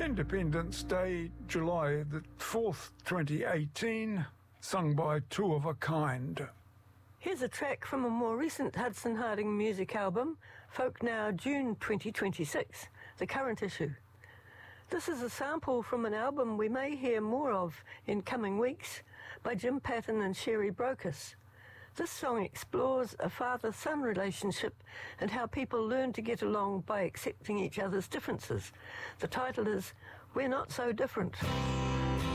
Independence Day, July the 4th, 2018, sung by Two of a Kind. Here's a track from a more recent Hudson Harding music album, Folk Now, June 2026, the current issue. This is a sample from an album we may hear more of in coming weeks by Jim Patton and Sherry Brocas. This song explores a father-son relationship and how people learn to get along by accepting each other's differences. The title is We're Not So Different.